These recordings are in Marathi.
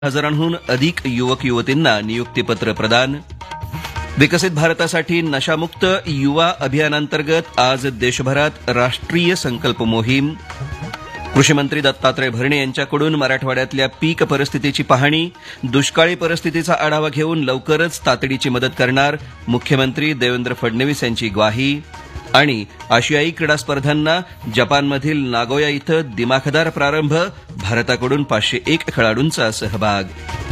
हजारांहून अधिक युवक युवतींना नियुक्तीपत्र प्रदान. विकसित भारतासाठी नशामुक्त युवा अभियानांतर्गत आज देशभरात राष्ट्रीय संकल्प मोहीम. कृषीमंत्री दत्तात्रय भरणे यांच्याकडून मराठवाड्यातल्या पीक परिस्थितीची पाहणी. दुष्काळी परिस्थितीचा आढावा घेऊन लवकरच तातडीची मदत करणार मुख्यमंत्री देवेंद्र फडणवीस यांची ग्वाही. आणि आशियाई क्रीडा स्पर्धांना जपानमधील नागोया इथं दिमाखदार प्रारंभ. भारताकडून 501 खेळाडूंचा सहभाग.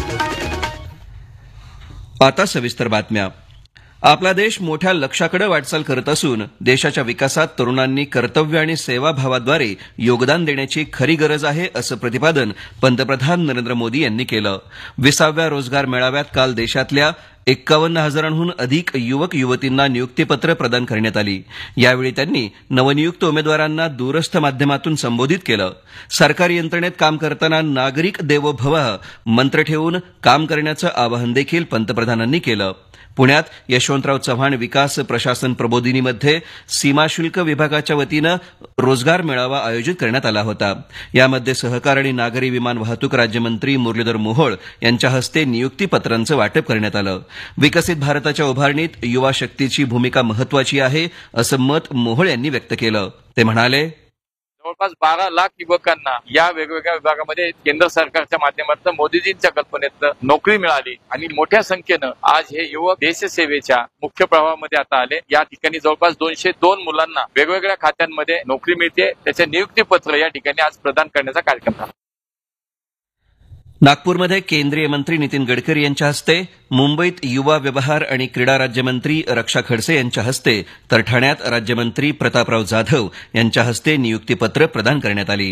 आता सविस्तर बातम्या. आपला देश मोठ्या लक्ष्याकडे वाटचाल करत असून देशाच्या विकासात तरुणांनी कर्तव्य आणि सेवाभावाद्वारे योगदान देण्याची खरी गरज आहे असं प्रतिपादन पंतप्रधान नरेंद्र मोदी यांनी केलं. 20व्या रोजगार मेळाव्यात काल देशातल्या 51,000हून अधिक युवक युवतींना नियुक्तीपत्र प्रदान करण्यात आली. यावेळी त्यांनी नवनियुक्त उमेदवारांना दूरस्थ माध्यमातून संबोधित केलं. सरकारी यंत्रणेत काम करताना नागरिक देवो भवः मंत्र ठेवून काम करण्याचं आवाहन देखील पंतप्रधानांनी केलं. पुण्यात यशवंतराव चव्हाण विकास प्रशासन प्रबोधिनीमध्ये सीमाशुल्क विभागाच्या वतीनं रोजगार मेळावा आयोजित करण्यात आला होता. यामध्ये सहकार आणि नागरी विमान वाहतूक राज्यमंत्री मुरलीधर मोहोळ यांच्या हस्ते नियुक्तीपत्रांचं वाटप करण्यात आलं. विकसित भारताच्या उभारणीत युवा शक्तीची भूमिका महत्वाची आहे असं मत मोहोळ यांनी व्यक्त केलं. ते म्हणाले, जवळपास 12 लाख युवकांना या वेगवेगळ्या विभागामध्ये केंद्र सरकारच्या माध्यमातून मोदीजींच्या कल्पनेतून नोकरी मिळाली आणि मोठ्या संख्येनं आज हे युवक देशसेवेच्या मुख्य प्रवाहामध्ये आता आले. या ठिकाणी जवळपास 202 मुलांना वेगवेगळ्या खात्यांमध्ये नोकरी मिळते. त्याचे नियुक्तीपत्र या ठिकाणी आज प्रदान करण्याचा कार्यक्रम झाला. नागपूरमध्ये केंद्रीय मंत्री नितीन गडकरी यांच्या हस्ते, मुंबईत युवा व्यवहार आणि क्रीडा राज्यमंत्री रक्षा खडसे यांच्या हस्ते तर ठाण्यात राज्यमंत्री प्रतापराव जाधव यांच्या हस्ते नियुक्तीपत्र प्रदान करण्यात आली.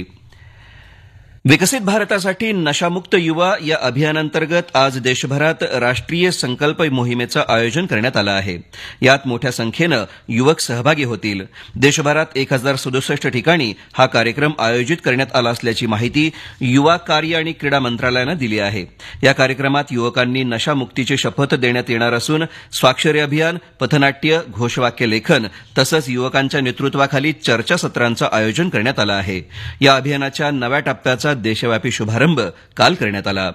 विकसित भारतासाठी नशामुक्त युवा या अभियानांतर्गत आज देशभरात राष्ट्रीय संकल्प मोहिमेचं आयोजन करण्यात आलं आहे. यात मोठ्या संख्येनं युवक सहभागी होतील. देशभरात 1067 ठिकाणी हा कार्यक्रम आयोजित करण्यात आला असल्याची माहिती युवा कार्य आणि क्रीडा मंत्रालयानं दिली आहे. या कार्यक्रमात युवकांनी नशामुक्तीची शपथ देण्यात येणार असून स्वाक्षरी अभियान, पथनाट्य, घोषवाक्य लेखन तसंच युवकांच्या नेतृत्वाखाली चर्चासत्रांचं आयोजन करण्यात आलं आहे. या अभियानाच्या नव्या टप्प्याचा देशव्यापी शुभारंभ काल करण्यात आला.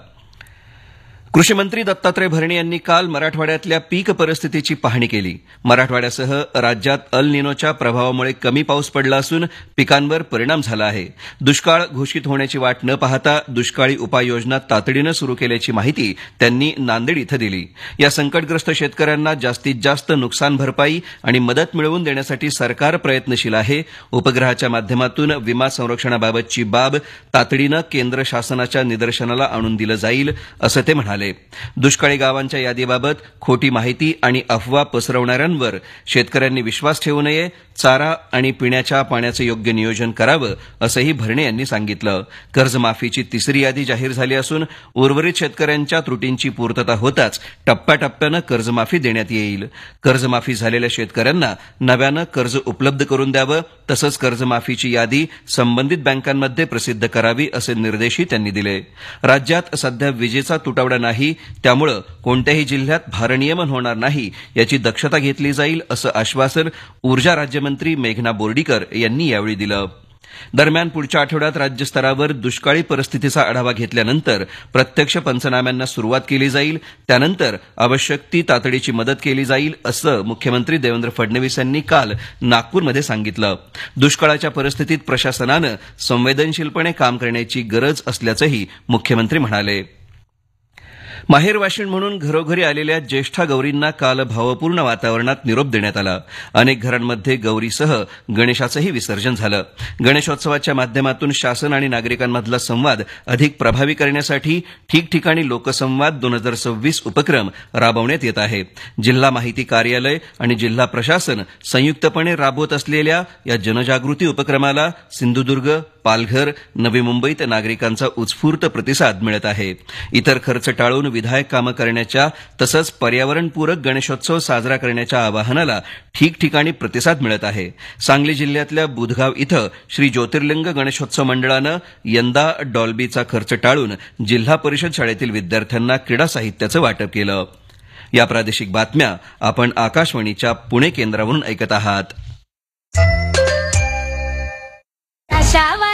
कृषीमंत्री दत्तात्रय भरणे यांनी काल मराठवाड्यातल्या पीक परिस्थितीची पाहणी केली. मराठवाड्यासह राज्यात अल निनोच्या प्रभावामुळे कमी पाऊस पडला असून पिकांवर परिणाम झाला आहे. दुष्काळ घोषित होण्याची वाट न पाहता दुष्काळी उपाययोजना तातडीनं सुरू केल्याची माहिती त्यांनी नांदेड इथं दिली. या संकटग्रस्त शेतकऱ्यांना जास्तीत जास्त नुकसान भरपाई आणि मदत मिळवून देण्यासाठी सरकार प्रयत्नशील आहे. उपग्रहाच्या माध्यमातून विमा संरक्षणाबाबतची बाब तातडीनं केंद्र शासनाच्या निदर्शनाला आणून दिलं जाईल असं ते म्हणाले. दुष्काळी गावांच्या यादीबाबत खोटी माहिती आणि अफवा पसरवणाऱ्यांवर शेतकऱ्यांनी विश्वास ठेवू नये. चारा आणि पिण्याच्या पाण्याचं योग्य नियोजन करावं असंही भरणे यांनी सांगितलं. कर्जमाफीची तिसरी यादी जाहीर झाली असून उर्वरित शेतकऱ्यांच्या त्रुटींची पूर्तता होताच टप्प्याटप्प्यानं कर्जमाफी देण्यात येईल. कर्जमाफी झालेल्या शेतकऱ्यांना नव्यानं कर्ज उपलब्ध करून द्यावं तसंच कर्जमाफीची यादी संबंधित बँकांमध्ये प्रसिद्ध करावी असे निर्देशही त्यांनी दिले. राज्यात सध्या विजेचा तुटवडा नाही, त्यामुळे कोणत्याही जिल्ह्यात भारनियमन होणार नाही याची दक्षता घेतली जाईल असं आश्वासन ऊर्जा राज्यमंत्री मेघना बोर्डीकर यांनी यावेळी दिलं. दरम्यान पुढच्या आठवड्यात राज्यस्तरावर दुष्काळी परिस्थितीचा आढावा घेतल्यानंतर प्रत्यक्ष पंचनाम्यांना सुरुवात केली जाईल. त्यानंतर आवश्यक ती तातडीची मदत केली जाईल असं मुख्यमंत्री देवेंद्र फडणवीस यांनी काल नागपूरमध्ये सांगितलं. दुष्काळाच्या परिस्थितीत प्रशासनानं संवेदनशीलपणे काम करण्याची गरज असल्याचंही मुख्यमंत्री म्हणाले. माहेरवाशीण म्हणून घरोघरी आलेल्या ज्येष्ठा गौरींना काल भावपूर्ण वातावरणात निरोप देण्यात आला. अनेक घरांमध्ये गौरीसह गणेशाचंही विसर्जन झालं. गणेशोत्सवाच्या माध्यमातून शासन आणि नागरिकांमधला संवाद अधिक प्रभावी करण्यासाठी ठिकठिकाणी लोकसंवाद 2026 उपक्रम राबवण्यात येत आहे. जिल्हा माहिती कार्यालय आणि जिल्हा प्रशासन संयुक्तपणे राबवत असलेल्या या जनजागृती उपक्रमाला सिंधुदुर्ग, पालघर, नवी मुंबईत नागरिकांचा उत्स्फूर्त प्रतिसाद मिळत आहे. इतर खर्च टाळून विधायक कामं करण्याच्या तसंच पर्यावरणपूरक गणेशोत्सव साजरा करण्याच्या आवाहनाला ठिकठिकाणी प्रतिसाद मिळत आहे. सांगली जिल्ह्यातल्या बुधगाव इथं श्री ज्योतिर्लिंग गणेशोत्सव मंडळानं यंदा डॉल्बीचा खर्च टाळून जिल्हा परिषद शाळेतील विद्यार्थ्यांना क्रीडा साहित्याचं वाटप केलं. या प्रादेशिक बातम्या आपण आकाशवाणीच्या पुणे केंद्रावरून ऐकत आहात.